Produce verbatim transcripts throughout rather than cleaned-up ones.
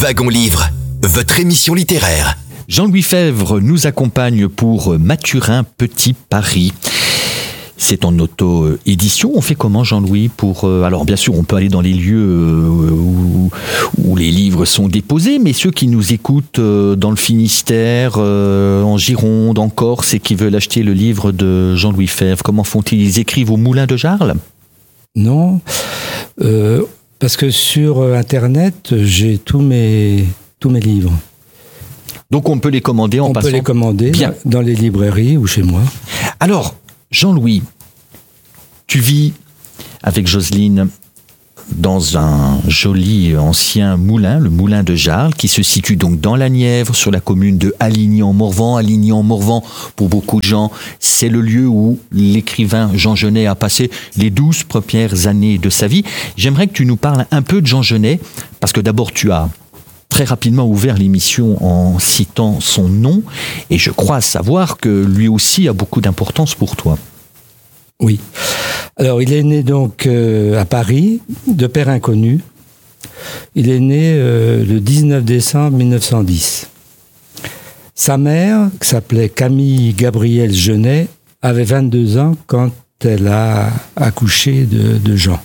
Wagon Livre, votre émission littéraire. Jean-Louis Febvre nous accompagne pour Mathurin Petit Paris. C'est en auto-édition. On fait comment, Jean-Louis pour, euh, Alors, bien sûr, on peut aller dans les lieux euh, où, où les livres sont déposés, mais ceux qui nous écoutent euh, dans le Finistère, euh, en Gironde, en Corse, et qui veulent acheter le livre de Jean-Louis Febvre, comment font-ils? Ils écrivent au Moulin de Jarles? Non, euh, parce que sur Internet, j'ai tous mes, tous mes livres. Donc, on peut les commander en on passant? On peut les commander Bien. Dans les librairies ou chez moi. Alors, Jean-Louis, tu vis avec Jocelyne dans un joli ancien moulin, le moulin de Jarles, qui se situe donc dans la Nièvre, sur la commune de Aligny-en-Morvan. Aligny-en-Morvan, pour beaucoup de gens, c'est le lieu où l'écrivain Jean Genet a passé les douze premières années de sa vie. J'aimerais que tu nous parles un peu de Jean Genet, parce que d'abord tu as très rapidement ouvert l'émission en citant son nom, et je crois savoir que lui aussi a beaucoup d'importance pour toi. Oui. Alors, il est né donc euh, à Paris, de père inconnu. Il est né euh, le dix-neuf décembre mille neuf cent dix. Sa mère, qui s'appelait Camille Gabrielle Genet, avait vingt-deux ans quand elle a accouché de, de Jean.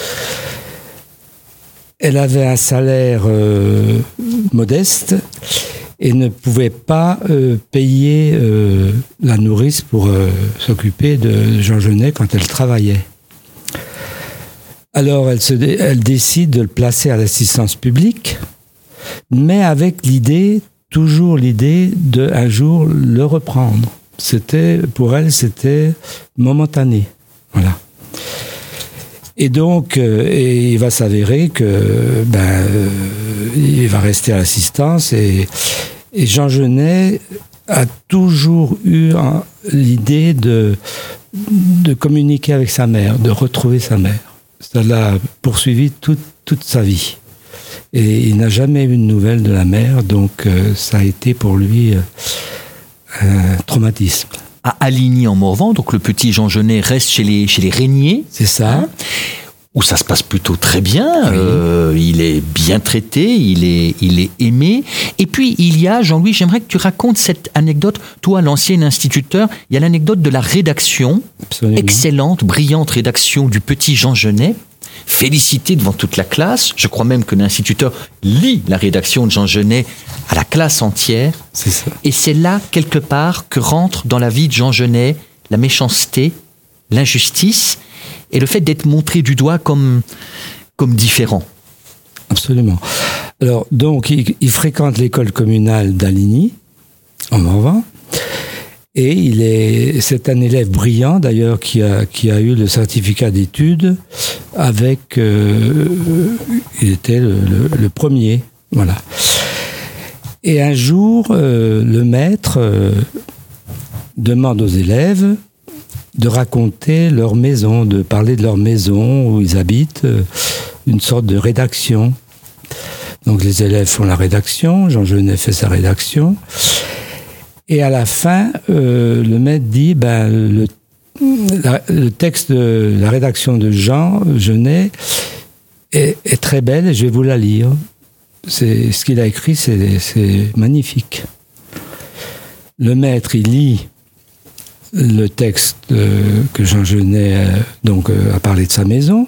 Elle avait un salaire euh, modeste et ne pouvait pas euh, payer euh, la nourrice pour euh, s'occuper de Jean Genet quand elle travaillait. Alors elle, se dé- elle décide de le placer à l'assistance publique, mais avec l'idée, toujours l'idée de un jour le reprendre. C'était, pour elle, c'était momentané. Voilà. Et donc, euh, et il va s'avérer que ben, euh, il va rester à l'assistance et, et Jean Genet a toujours eu hein, l'idée de, de communiquer avec sa mère, de retrouver sa mère. Ça l'a poursuivi toute, toute sa vie. Et il n'a jamais eu de nouvelles de la mère, donc euh, ça a été pour lui euh, un traumatisme. À Aligny-en-Morvan, donc le petit Jean Genet reste chez les, chez les Régnier. C'est ça. Hein, où ça se passe plutôt très bien. Oui. Euh, il est bien traité, il est, il est aimé. Et puis, il y a, Jean-Louis, j'aimerais que tu racontes cette anecdote. Toi, l'ancien instituteur, il y a l'anecdote de la rédaction. Absolument. Excellente, brillante rédaction du petit Jean Genet. Félicité devant toute la classe. Je crois même que l'instituteur lit la rédaction de Jean Genet à la classe entière. C'est ça. Et c'est là, quelque part, que rentre dans la vie de Jean Genet la méchanceté, l'injustice et le fait d'être montré du doigt comme, comme différent. Absolument. Alors, donc, il, il fréquente l'école communale d'Aligny, en Morvan, et il est, c'est un élève brillant, d'ailleurs, qui a, qui a eu le certificat d'études avec... Euh, il était le, le, le premier, voilà. Et un jour, euh, le maître euh, demande aux élèves de raconter leur maison, de parler de leur maison où ils habitent, euh, une sorte de rédaction. Donc les élèves font la rédaction, Jean Genet fait sa rédaction, et à la fin, euh, le maître dit, ben, le, la, le texte de la rédaction de Jean Genet est, est très belle et je vais vous la lire. C'est, ce qu'il a écrit, c'est, c'est magnifique. Le maître, il lit le texte euh, que Jean Genet euh, donc, euh, a parlé de sa maison.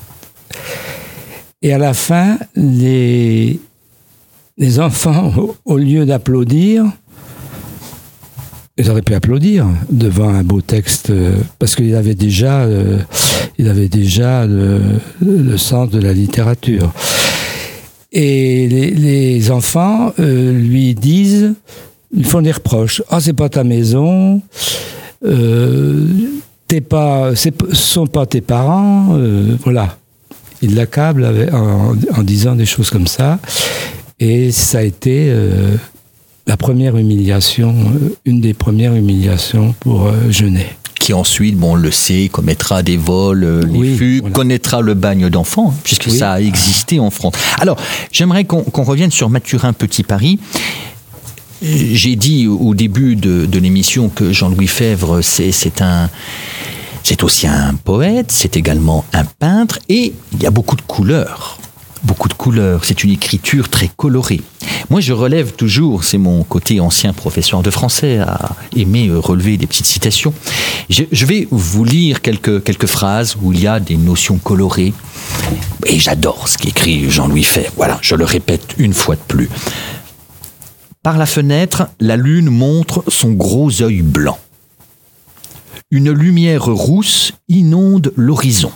Et à la fin, les, les enfants, au, au lieu d'applaudir, ils auraient pu applaudir devant un beau texte, euh, parce qu'il avait déjà, euh, il avait déjà le, le sens de la littérature. Et les, les enfants euh, lui disent, ils font des reproches. Ah, oh, c'est pas ta maison, euh, t'es pas, c'est, ce sont pas tes parents, euh, voilà. Ils l'accablent avec, en, en disant des choses comme ça. Et ça a été euh, la première humiliation, euh, une des premières humiliations pour euh, Genet. Qui ensuite, bon, on le sait, commettra des vols, euh, les oui, fugues, voilà. connaîtra le bagne d'enfants, hein, puisque oui. ça a existé en France. Alors, j'aimerais qu'on, qu'on revienne sur Mathurin Petit Paris. J'ai dit au début de, de l'émission que Jean-Louis Febvre, c'est, c'est un... C'est aussi un poète, c'est également un peintre, et il y a beaucoup de couleurs beaucoup de couleurs, c'est une écriture très colorée. Moi, je relève toujours, c'est mon côté ancien professeur de français à aimer relever des petites citations. Je, je vais vous lire quelques, quelques phrases où il y a des notions colorées. Et j'adore ce qu'écrit Jean-Louis Febvre. Voilà, je le répète une fois de plus. Par la fenêtre, la lune montre son gros œil blanc. Une lumière rousse inonde l'horizon.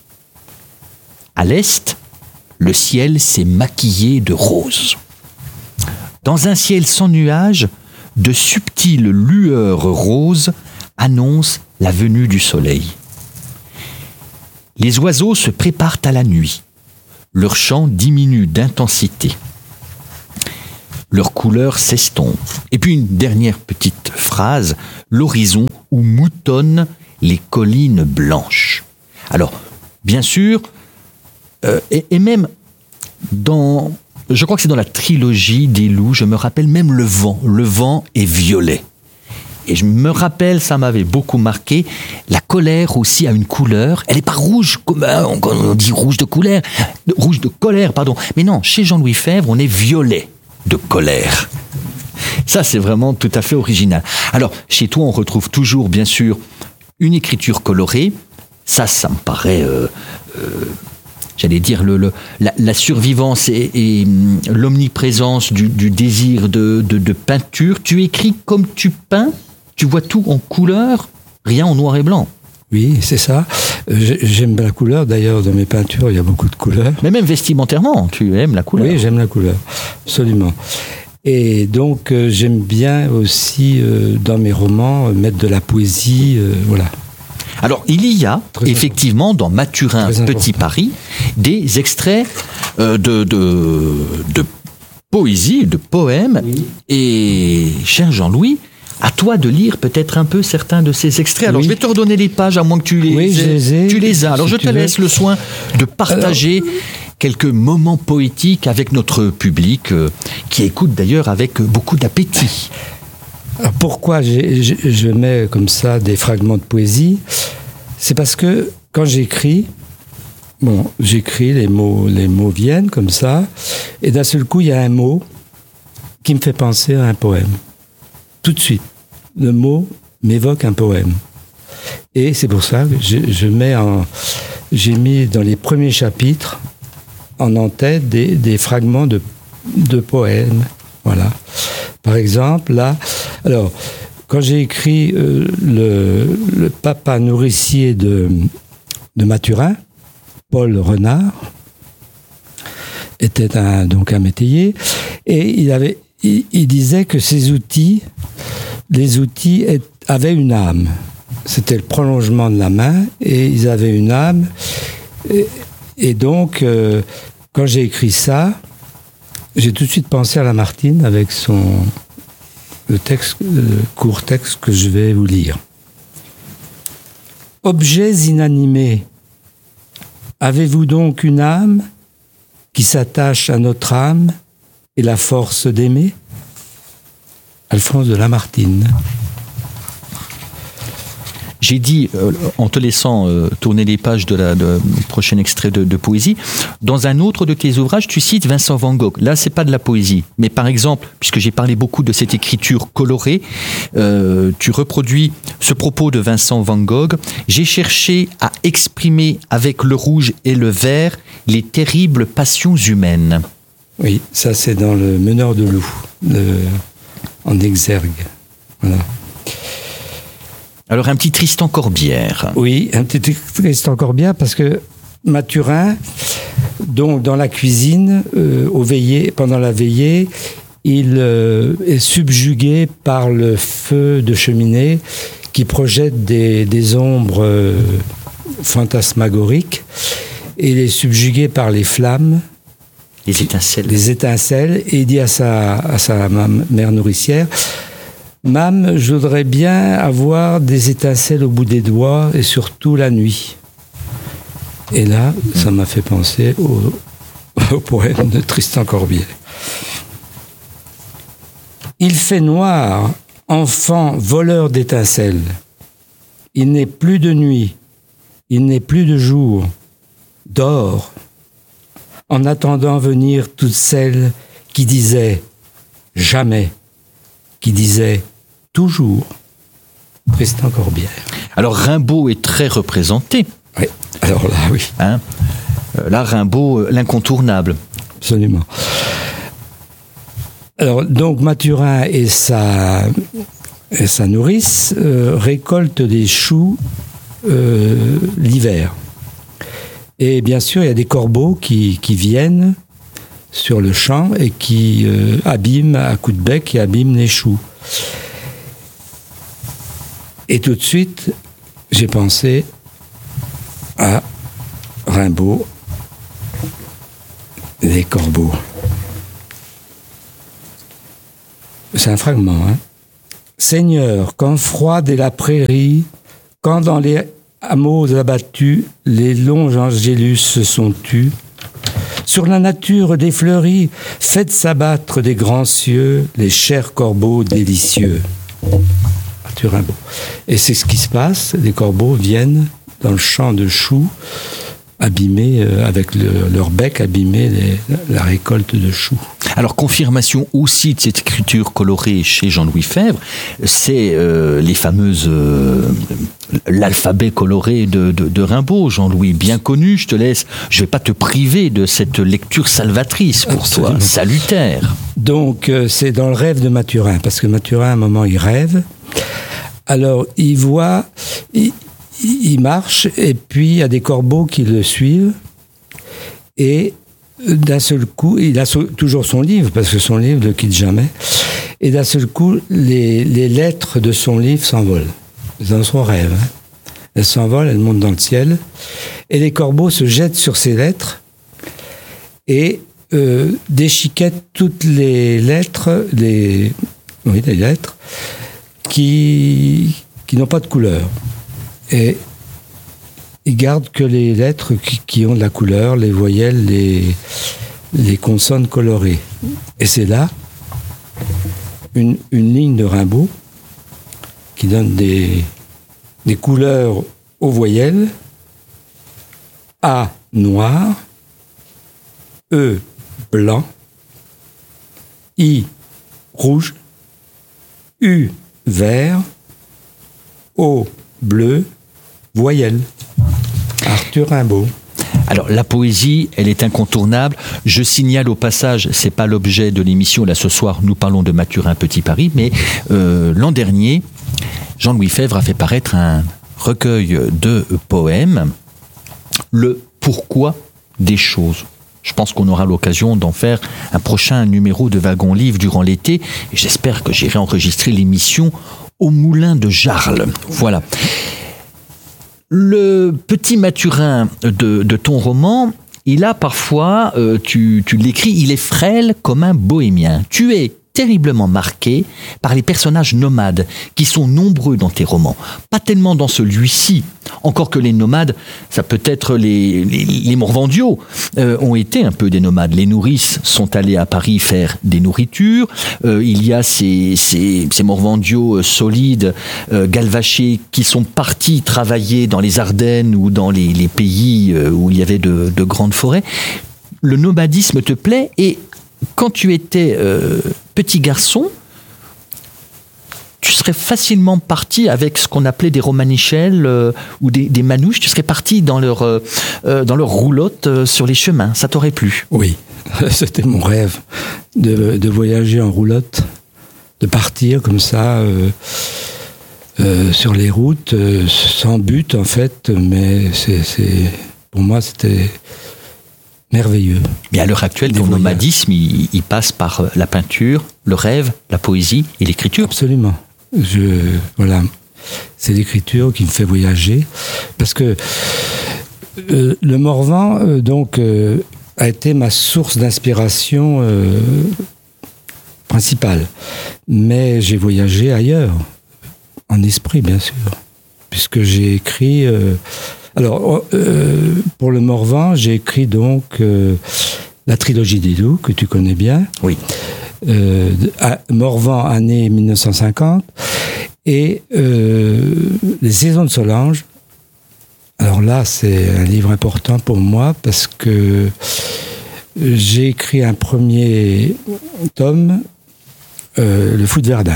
À l'est, le ciel s'est maquillé de rose. Dans un ciel sans nuages, de subtiles lueurs roses annoncent la venue du soleil. Les oiseaux se préparent à la nuit. Leur chant diminue d'intensité. Leur couleur s'estompe. Et puis une dernière petite phrase, l'horizon où moutonnent les collines blanches. Alors, bien sûr, euh, et, et même dans, je crois que c'est dans la trilogie des loups, je me rappelle même le vent. Le vent est violet. Et je me rappelle, ça m'avait beaucoup marqué, la colère aussi a une couleur. Elle n'est pas rouge, comme on dit rouge de colère, rouge de colère, pardon. Mais non, chez Jean-Louis Febvre, on est violet de colère. Ça, c'est vraiment tout à fait original. Alors, chez toi, on retrouve toujours, bien sûr, une écriture colorée. Ça, ça me paraît, euh, euh, j'allais dire, le, le, la, la survivance et, et l'omniprésence du, du désir de, de, de peinture. Tu écris comme tu peins, tu vois tout en couleur, rien en noir et blanc. Oui, c'est ça. J'aime la couleur. D'ailleurs, dans mes peintures, il y a beaucoup de couleurs. Mais même vestimentairement, tu aimes la couleur. Oui, j'aime la couleur, absolument. Et donc, euh, j'aime bien aussi, euh, dans mes romans, euh, mettre de la poésie, euh, voilà. Alors, il y a Très effectivement important. Dans Mathurin Petit Paris des extraits euh, de, de, de poésie, de poèmes. Oui. Et, cher Jean-Louis, à toi de lire peut-être un peu certains de ces extraits. Alors, oui. Je vais te redonner les pages, à moins que tu les, oui, je les ai. Tu les as. Alors, si je te laisse veux. le soin de partager Alors... quelques moments poétiques avec notre public, euh, qui écoute d'ailleurs avec beaucoup d'appétit. Alors pourquoi j'ai, je, je mets comme ça des fragments de poésie ? C'est parce que quand j'écris, bon, j'écris, les mots, les mots viennent comme ça, et d'un seul coup, il y a un mot qui me fait penser à un poème. Tout de suite, le mot m'évoque un poème. Et c'est pour ça que je, je mets en, j'ai mis dans les premiers chapitres en en-tête des, des fragments de, de poèmes. Voilà. Par exemple, là, alors, quand j'ai écrit euh, le, le papa nourricier de, de Mathurin, Paul Renard, était un, donc un métayer, et il, avait, il, il disait que ces outils, les outils est, avaient une âme. C'était le prolongement de la main, et ils avaient une âme. Et, et donc, euh, quand j'ai écrit ça, j'ai tout de suite pensé à Lamartine avec son le texte, le court texte que je vais vous lire. Objets inanimés, avez-vous donc une âme qui s'attache à notre âme et la force d'aimer ? Alphonse de Lamartine. J'ai dit, euh, en te laissant euh, tourner les pages de la de, prochain extrait de, de poésie, dans un autre de tes ouvrages, tu cites Vincent Van Gogh. Là, c'est pas de la poésie, mais par exemple, puisque j'ai parlé beaucoup de cette écriture colorée, euh, tu reproduis ce propos de Vincent Van Gogh. J'ai cherché à exprimer avec le rouge et le vert les terribles passions humaines. Oui, ça c'est dans le Meneur de loup, le, en exergue. Voilà. Alors un petit Tristan Corbière. Oui, un petit Tristan Corbière parce que Mathurin, donc dans la cuisine, euh, au veillé, pendant la veillée, il euh, est subjugué par le feu de cheminée qui projette des, des ombres euh, fantasmagoriques, et il est subjugué par les flammes. Les étincelles. Les étincelles, et il dit à sa, à sa mère nourricière: Mam, je voudrais bien avoir des étincelles au bout des doigts, et surtout la nuit. Et là, ça m'a fait penser au, au poème de Tristan Corbière. Il fait noir, enfant voleur d'étincelles. Il n'est plus de nuit, il n'est plus de jour. Dors. en attendant venir toutes celles qui disaient jamais, qui disaient toujours. Tristan Corbière. Alors Rimbaud est très représenté. Oui, alors là, oui. Hein euh, là, Rimbaud, l'incontournable. Absolument. Alors, donc, Mathurin et sa, et sa nourrice euh, récoltent des choux euh, l'hiver. Et bien sûr, il y a des corbeaux qui, qui viennent sur le champ et qui euh, abîment à coups de bec et abîment les choux. Et tout de suite, j'ai pensé à Rimbaud, les corbeaux. C'est un fragment, hein. Seigneur, quand froide est la prairie, quand dans les hameaux abattus, les longs angélus se sont tus, sur la nature défleurie, faites s'abattre des grands cieux les chers corbeaux délicieux. Arthur Rimbaud. Et c'est ce qui se passe, les corbeaux viennent dans le champ de choux, abîmer, euh, avec le, leur bec, abîmer les, la récolte de choux. Alors, confirmation aussi de cette écriture colorée chez Jean-Louis Febvre, c'est euh, les fameuses... Euh, l'alphabet coloré de, de, de Rimbaud, Jean-Louis, bien connu, je te laisse, je ne vais pas te priver de cette lecture salvatrice pour Absolument. Toi, salutaire. Donc, euh, c'est dans le rêve de Mathurin, parce que Mathurin, à un moment, il rêve. Alors, il voit... Il, il marche, et puis il y a des corbeaux qui le suivent, et d'un seul coup, il a so- toujours son livre, parce que son livre ne le quitte jamais, et d'un seul coup, les, les lettres de son livre s'envolent. Dans son rêve. Hein. Elles s'envolent, elles montent dans le ciel, et les corbeaux se jettent sur ces lettres, et euh, déchiquettent toutes les lettres, les, oui, les lettres, qui, qui n'ont pas de couleur. Et ils gardent que les lettres qui, qui ont de la couleur, les voyelles, les, les consonnes colorées. Et c'est là une, une ligne de Rimbaud qui donne des, des couleurs aux voyelles. A, noir. E, blanc. I, rouge. U, vert. O, bleu. Voyelle. Arthur Rimbaud. Alors, la poésie, elle est incontournable. Je signale au passage, c'est pas l'objet de l'émission, là ce soir, nous parlons de Mathurin Petit Paris, mais euh, l'an dernier, Jean-Louis Febvre a fait paraître un recueil de poèmes, le pourquoi des choses. Je pense qu'on aura l'occasion d'en faire un prochain numéro de Wagon Livre durant l'été, et j'espère que j'irai enregistrer l'émission au Moulin de Jarles. Voilà. Le petit Mathurin de, de ton roman, il a parfois, euh, tu, tu l'écris, il est frêle comme un bohémien. Tu es terriblement marqué par les personnages nomades qui sont nombreux dans tes romans. Pas tellement dans celui-ci, encore que les nomades, ça peut être les, les, les Morvandiaux, euh, ont été un peu des nomades. Les nourrices sont allées à Paris faire des nourritures. Euh, il y a ces, ces, ces Morvandiaux solides, euh, galvachés, qui sont partis travailler dans les Ardennes ou dans les, les pays où il y avait de, de grandes forêts. Le nomadisme te plaît, et quand tu étais euh, petit garçon, tu serais facilement parti avec ce qu'on appelait des romanichels euh, ou des, des manouches. Tu serais parti dans leur, euh, dans leur roulotte euh, sur les chemins. Ça t'aurait plu? Oui, c'était mon rêve de, de voyager en roulotte, de partir comme ça euh, euh, sur les routes, euh, sans but en fait, mais c'est, c'est, pour moi c'était merveilleux. Mais à l'heure actuelle, ton nomadisme, il, il passe par la peinture, le rêve, la poésie et l'écriture. Absolument. Je, voilà. C'est l'écriture qui me fait voyager. Parce que euh, le Morvan, euh, donc, euh, a été ma source d'inspiration euh, principale. Mais j'ai voyagé ailleurs, en esprit, bien sûr. Puisque j'ai écrit... Euh, Alors, euh, pour le Morvan, j'ai écrit donc euh, la trilogie des loups, que tu connais bien. Oui. Euh, à Morvan, année mille neuf cent cinquante. Et euh, Les Saisons de Solange. Alors là, c'est un livre important pour moi parce que j'ai écrit un premier tome, euh, Le Fou de Verdun.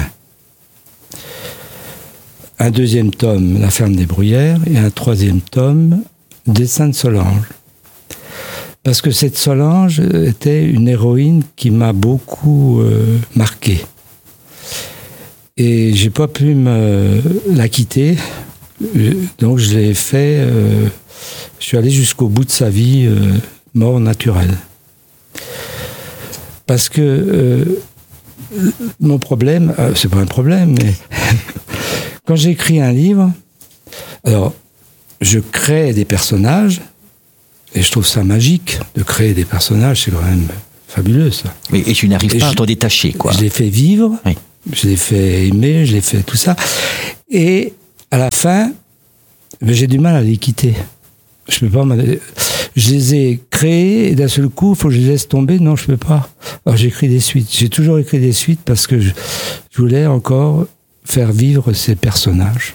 Un deuxième tome, La ferme des Bruyères, et un troisième tome, Dessein de Solange. Parce que cette Solange était une héroïne qui m'a beaucoup euh, marqué. Et j'ai pas pu me la quitter, donc je l'ai fait, euh, je suis allé jusqu'au bout de sa vie, euh, mort naturelle. Parce que euh, mon problème, euh, c'est pas un problème, mais quand j'écris un livre, alors je crée des personnages, et je trouve ça magique de créer des personnages, c'est quand même fabuleux ça. Oui, et tu n'arrives Et pas je- à t'en détacher, quoi. Je les fais vivre, Oui. je les fais aimer, je les fais tout ça. Et à la fin, ben, j'ai du mal à les quitter. Je peux pas. m'en- Je les ai créés et d'un seul coup, il faut que je les laisse tomber. Non, je peux pas. Alors j'écris des suites. J'ai toujours écrit des suites parce que je, je voulais encore faire vivre ces personnages.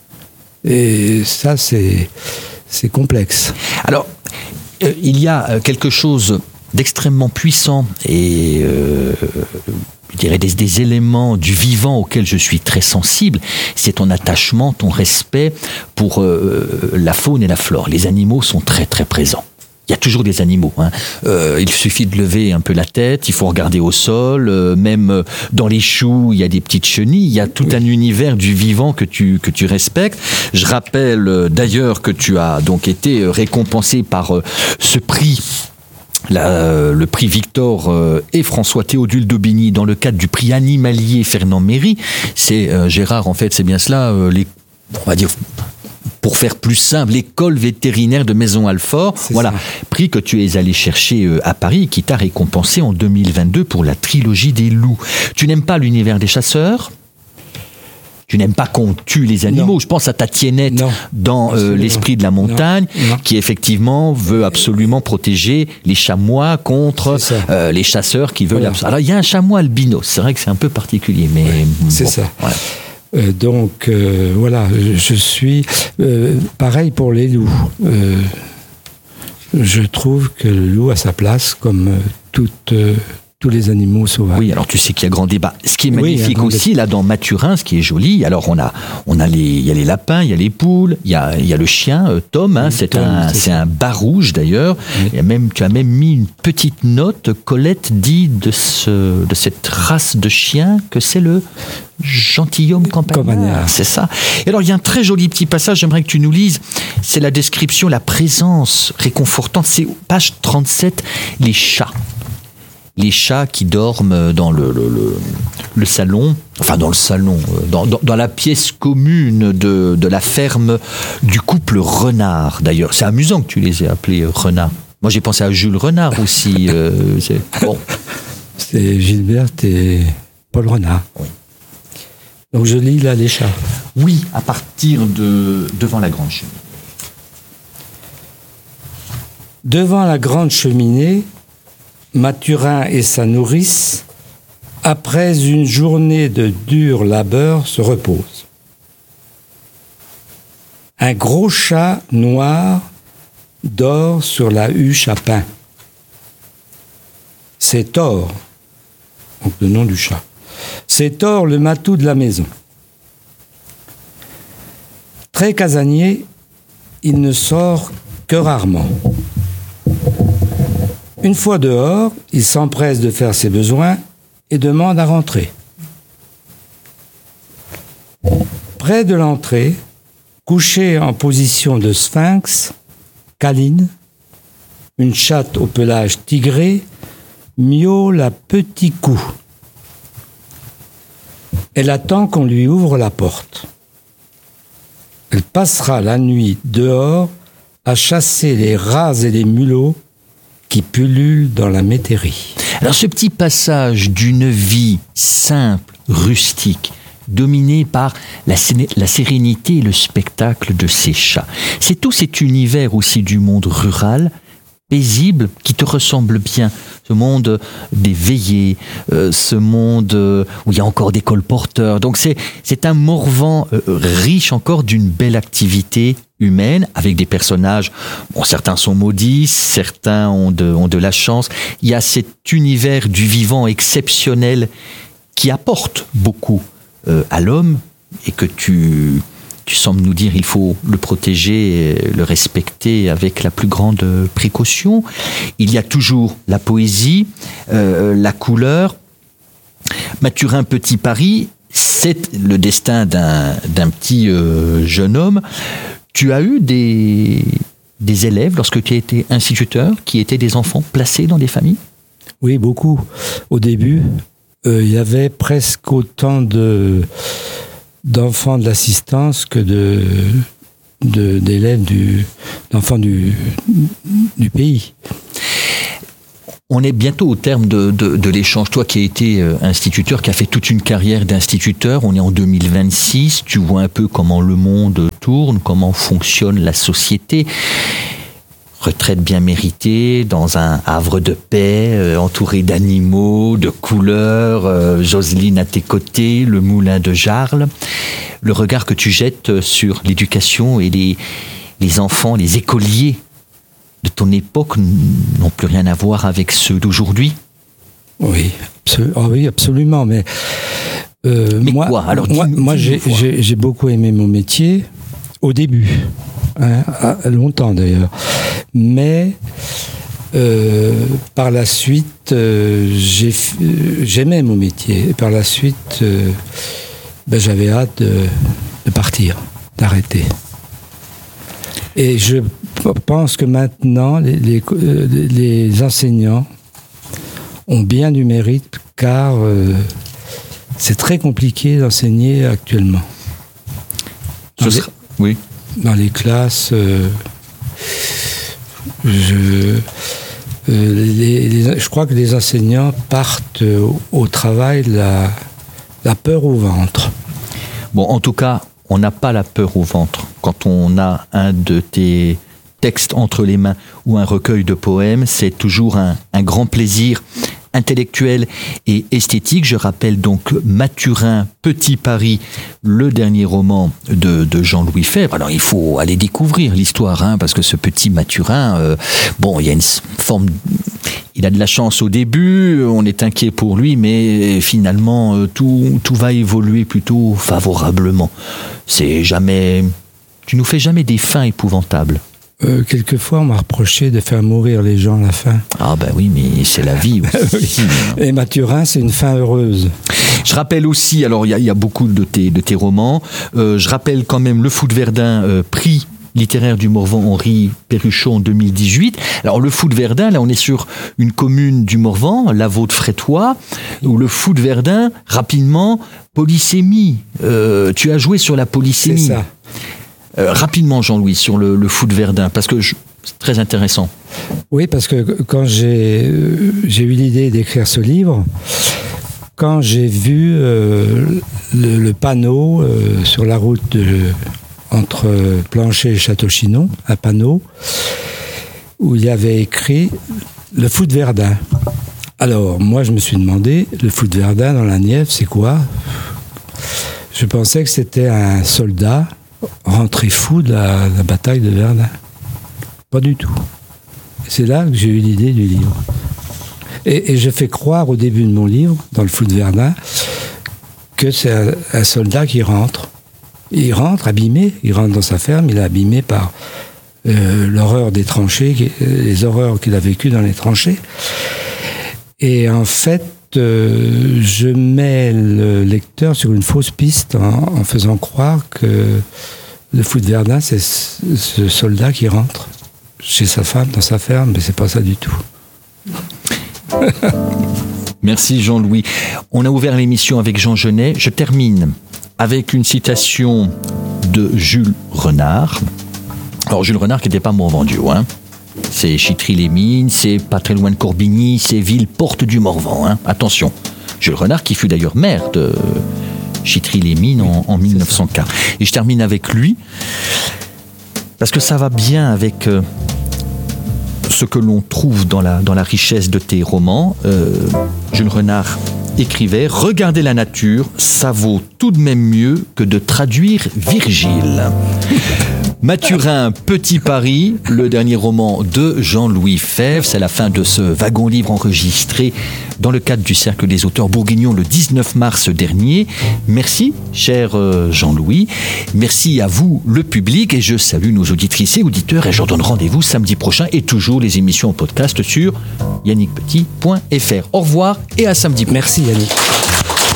Et ça, c'est c'est complexe. Alors, euh, il y a euh, quelque chose d'extrêmement puissant et euh, je dirais des, des éléments du vivant auxquels je suis très sensible, c'est ton attachement, ton respect pour euh, la faune et la flore. Les animaux sont très très présents. Il y a toujours des animaux. Hein. Euh, il suffit de lever un peu la tête, il faut regarder au sol, euh, même euh, dans les choux, il y a des petites chenilles, il y a tout un univers du vivant que tu, que tu respectes. Je rappelle euh, d'ailleurs que tu as donc été euh, récompensé par euh, ce prix. La, euh, le prix Victor euh, et François Théodule d'Aubigny dans le cadre du prix animalier Fernand Méry. C'est euh, Gérard, en fait, c'est bien cela, euh, les, on va dire, pour faire plus simple, l'école vétérinaire de Maison-Alfort. C'est Voilà, ça. prix que tu es allé chercher euh, à Paris et qui t'a récompensé en deux mille vingt-deux pour la trilogie des loups. Tu n'aimes pas l'univers des chasseurs ? Tu n'aimes pas qu'on tue les animaux. Non. Je pense à ta tiennette Non. dans euh, Absolument. l'esprit de la montagne, Non. Non. qui effectivement veut absolument protéger les chamois contre C'est ça. euh, les chasseurs qui veulent. Voilà. abs- Alors il y a un chamois albinos. C'est vrai que c'est un peu particulier, mais c'est bon, ça. voilà. Euh, donc euh, voilà, je, je suis euh, pareil pour les loups. Euh, je trouve que le loup a sa place comme euh, toute, euh, tous les animaux sauvages. Oui, alors tu sais qu'il y a grand débat. Ce qui est Oui, il y a magnifique grand aussi, là, dans Mathurin, ce qui est joli, alors on a, on a les, il y a les lapins, il y a les poules, il y a, il y a le chien, euh, Tom, hein, Oui, c'est Tom, un, c'est c'est ça. un bas rouge d'ailleurs. Oui. Il y a même, tu as même mis une petite note, Colette dit de, ce, de cette race de chien que c'est le gentilhomme campagnard. Campagnard. C'est ça. Et alors, il y a un très joli petit passage, j'aimerais que tu nous lises, c'est la description, la présence réconfortante, c'est page trente-sept, les chats. Les chats qui dorment dans le, le, le, le salon, enfin dans le salon, dans, dans, dans la pièce commune de, de la ferme du couple Renard, d'ailleurs. C'est amusant que tu les aies appelés euh, Renard. Moi, j'ai pensé à Jules Renard aussi. Euh, c'est- bon. C'est Gilberte et Paul Renard. Oui. Donc je lis là les chats. Oui, à partir de devant la grande cheminée. Devant la grande cheminée, Mathurin et sa nourrice, après une journée de dur labeur, se reposent. Un gros chat noir dort sur la huche à pain. C'est Thor, donc le nom du chat. C'est Thor, le matou de la maison. Très casanier, il ne sort que rarement. Une fois dehors, il s'empresse de faire ses besoins et demande à rentrer. Près de l'entrée, couchée en position de sphinx, câline, une chatte au pelage tigré, miaule à petits coups. Elle attend qu'on lui ouvre la porte. Elle passera la nuit dehors à chasser les rats et les mulots qui pullulent dans la métairie. Alors ce petit passage d'une vie simple, rustique, dominée par la, séné- la sérénité et le spectacle de ces chats. C'est tout cet univers aussi du monde rural paisible qui te ressemble bien. Ce monde des veillées, euh, ce monde euh, où il y a encore des colporteurs. Donc c'est, c'est un Morvan euh, riche encore d'une belle activité humaine, avec des personnages, bon, certains sont maudits, certains ont de, ont de la chance. Il y a cet univers du vivant exceptionnel qui apporte beaucoup euh, à l'homme et que tu... Tu sembles nous dire qu'il faut le protéger, le respecter avec la plus grande précaution. Il y a toujours la poésie, euh, la couleur. Mathurin Petit Paris, c'est le destin d'un, d'un petit euh, jeune homme. Tu as eu des, des élèves, lorsque tu as été instituteur, qui étaient des enfants placés dans des familles ? Oui, beaucoup. Au début, euh, il y avait presque autant de... d'enfants de l'assistance que de, de, d'élèves du, d'enfants du, du pays. On est bientôt au terme de, de, de l'échange. Toi qui as été instituteur, qui a fait toute une carrière d'instituteur, on est en deux mille vingt-six, tu vois un peu comment le monde tourne, comment fonctionne la société. Retraite bien méritée, dans un havre de paix, euh, entouré d'animaux, de couleurs, euh, Jocelyne à tes côtés, le moulin de Jarles. Le regard que tu jettes sur l'éducation et les, les enfants, les écoliers de ton époque n'ont plus rien à voir avec ceux d'aujourd'hui ? Oui, absolu- oh oui absolument, mais... Euh, mais moi, quoi Alors, moi, dis-nous, moi dis-nous j'ai, j'ai, j'ai beaucoup aimé mon métier au début. Hein, longtemps d'ailleurs. Mais euh, par la suite, euh, j'ai, j'aimais mon métier. Et par la suite, euh, ben, j'avais hâte de, de partir, d'arrêter. Et je pense que maintenant, les, les, les enseignants ont bien du mérite, car euh, c'est très compliqué d'enseigner actuellement. Ce sera... Oui. Dans les classes, euh, je, euh, les, les, je crois que les enseignants partent au, au travail la, la peur au ventre. Bon, en tout cas, on n'a pas la peur au ventre quand on a un de tes textes entre les mains ou un recueil de poèmes. C'est toujours un, un grand plaisir intellectuel et esthétique. Je rappelle donc Mathurin Petit Paris, le dernier roman de, de Jean-Louis Febvre. Alors il faut aller découvrir l'histoire, hein, parce que ce petit Mathurin, euh, bon, il y a une forme... Il a de la chance au début, on est inquiet pour lui, mais finalement, euh, tout, tout va évoluer plutôt favorablement. C'est jamais... Tu nous fais jamais des fins épouvantables. Euh, quelquefois, on m'a reproché de faire mourir les gens à la fin. Ah ben oui, mais c'est la vie aussi. Et Mathurin, c'est une fin heureuse. Je rappelle aussi, alors il y, y a beaucoup de tes, de tes romans, euh, je rappelle quand même Le Fou de Verdun, euh, prix littéraire du Morvan Henri Perruchot en deux mille dix-huit. Alors le Fou de Verdun, là on est sur une commune du Morvan, Lavaux de Frétois, où le Fou de Verdun, rapidement, polysémie. Euh, tu as joué sur la polysémie. C'est ça. Euh, rapidement, Jean-Louis, sur le, le Fou de Verdun, parce que je, c'est très intéressant. Oui, parce que quand j'ai, j'ai eu l'idée d'écrire ce livre, quand j'ai vu euh, le, le panneau euh, sur la route de, entre Plancher et Château-Chinon, un panneau, où il y avait écrit « Le Fou de Verdun ». Alors, moi, je me suis demandé, le Fou de Verdun dans la Nièvre, c'est quoi ? Je pensais que c'était un soldat rentré fou de la, la bataille de Verdun. Pas du tout. C'est là que j'ai eu l'idée du livre. Et, et je fais croire au début de mon livre, dans le Fou de Verdun, que c'est un, un soldat qui rentre. Il rentre abîmé, il rentre dans sa ferme, il est abîmé par euh, l'horreur des tranchées, les horreurs qu'il a vécues dans les tranchées. Et en fait, euh, je mets le lecteur sur une fausse piste en, en faisant croire que le Fou de Verdun, c'est ce soldat qui rentre chez sa femme, dans sa ferme, mais c'est pas ça du tout. Merci Jean-Louis. On a ouvert l'émission avec Jean Genet. Je termine avec une citation de Jules Renard. Alors Jules Renard qui n'était pas Morvandiau, hein. C'est Chitry-les-Mines, c'est pas très loin de Corbigny, c'est ville porte du Morvan, hein. Attention. Jules Renard qui fut d'ailleurs maire de Chitry-les-Mines en, en mille neuf cent quatre. Et je termine avec lui, parce que ça va bien avec euh, ce que l'on trouve dans la, dans la richesse de tes romans. Euh, Jules Renard écrivait « Regardez la nature, ça vaut tout de même mieux que de traduire Virgile ». Mathurin, Petit Paris, le dernier roman de Jean-Louis Febvre. C'est la fin de ce wagon-livre enregistré dans le cadre du Cercle des auteurs bourguignons le dix-neuf mars dernier. Merci, cher Jean-Louis. Merci à vous, le public. Et je salue nos auditrices et auditeurs. Et je leur donne rendez-vous samedi prochain et toujours les émissions en podcast sur yannick petit point f r. Au revoir et à samedi prochain. Merci Yannick.